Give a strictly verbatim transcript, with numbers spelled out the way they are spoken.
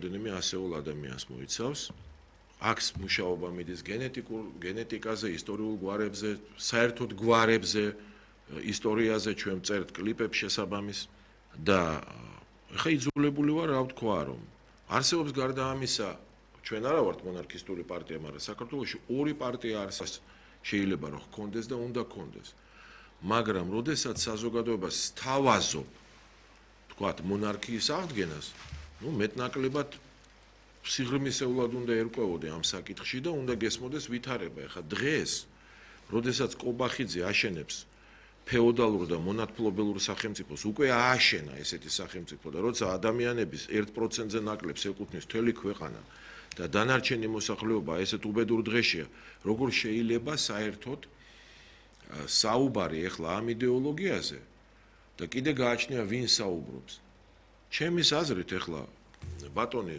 რამდენიმე ასეულ ადამიანს მოიცავს. აქ მუშაობა მიდის გენეტიკურ გენეტიკაზე, ისტორიულ გვარებზე, საერთოდ გვარებზე, ისტორიაზე ჩვენ წერთ კლიპებს შესაბამის და ხა იძულებული ვარ რა ვთქვა რომ არსებობს გარდა ამისა ჩვენ არა ვართ მონარქისტული პარტია, მაგრამ საქართველოში ორი პარტია არსებობს შეიძლება რომ ჰქონდეს და უნდა ჰქონდეს. მაგრამ როდესაც საზოგადოებას სთავაზობ თქვათ მონარქიის აღდგენას, ნუ მეტნაკლებად სიღრმისეულად უნდა ერკვეოდე ამ საკითხში და უნდა გესმოდეს ვითარება. ეხლა დღეს, როდესაც კობახიძე აშენებს ფეოდალურ და მონათმფლობელურ სახელმწიფოს, უკვე ააშენა ესეთი სახელმწიფო და როცა ადამიანების ერთ პროცენტზე ნაკლებს ეკუთვნის მთელი ქვეყანა და დანარჩენი მოსახლეობა ესეთ უბედურ დღეშია, როგორ შეიძლება საერთოდ საუბარი ეხლა ამ იდეოლოგიაზე და კიდე გააჩნია ვინ საუბრობს. ჩემის აზრით ეხლა ბატონი